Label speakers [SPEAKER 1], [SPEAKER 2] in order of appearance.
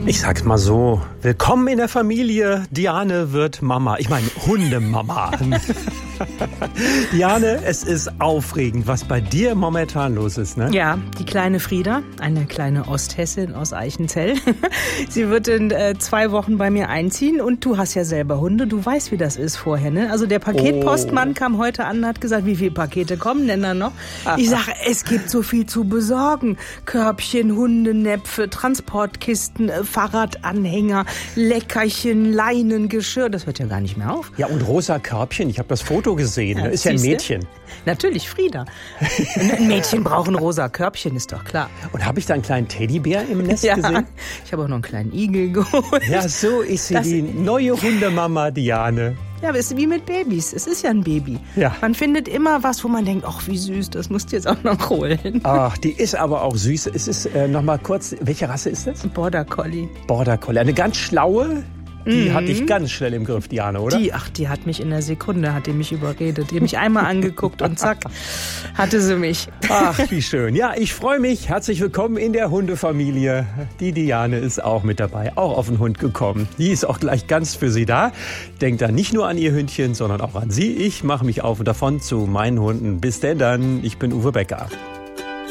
[SPEAKER 1] Ich sag's mal so, willkommen in der Familie. Diane wird Mama. Ich meine Hundemama. Diane, es ist aufregend, was bei dir momentan los ist, ne?
[SPEAKER 2] Ja, die kleine Frieda, eine kleine Osthessin aus Eichenzell. Sie wird in 2 Wochen bei mir einziehen und du hast ja selber Hunde, du weißt, wie das ist vorher, ne? Also der Paketpostmann kam heute an und hat gesagt, wie viele Pakete kommen denn da noch? Ich sage, es gibt so viel zu besorgen. Körbchen, Hundenäpfe, Transportkisten, Fahrradanhänger, Leckerchen, Leinen, Geschirr, das hört ja gar nicht mehr auf.
[SPEAKER 1] Ja, und rosa Körbchen, ich habe das Foto gesehen,
[SPEAKER 2] Ja,
[SPEAKER 1] ist ja ein
[SPEAKER 2] siehste?
[SPEAKER 1] Mädchen.
[SPEAKER 2] Natürlich Frieda. Ein Mädchen braucht ein rosa Körbchen, ist doch klar.
[SPEAKER 1] Und habe ich da einen kleinen Teddybär im Nest
[SPEAKER 2] Ja,
[SPEAKER 1] gesehen?
[SPEAKER 2] ich habe auch noch einen kleinen Igel geholt.
[SPEAKER 1] Ja, so ist sie,
[SPEAKER 2] Das-
[SPEAKER 1] die neue Hundemama Diane.
[SPEAKER 2] Ja, aber es ist wie mit Babys. Es ist ja ein Baby.
[SPEAKER 1] Ja.
[SPEAKER 2] Man findet immer was, wo man denkt, ach, wie süß, das musst du jetzt auch noch holen.
[SPEAKER 1] Ach, die ist aber auch süß. Es ist noch mal kurz, welche Rasse ist das?
[SPEAKER 2] Border Collie.
[SPEAKER 1] Border Collie, eine ganz schlaue. Die hatte ich ganz schnell im Griff, Diane, oder?
[SPEAKER 2] Die hat mich in der Sekunde, hat die mich überredet. Die hat mich einmal angeguckt und zack, hatte sie mich.
[SPEAKER 1] Ach, wie schön. Ja, ich freue mich. Herzlich willkommen in der Hundefamilie. Die Diane ist auch mit dabei, auch auf den Hund gekommen. Die ist auch gleich ganz für Sie da. Denkt da nicht nur an Ihr Hündchen, sondern auch an Sie. Ich mache mich auf und davon zu meinen Hunden. Bis denn dann. Ich bin Uwe Becker.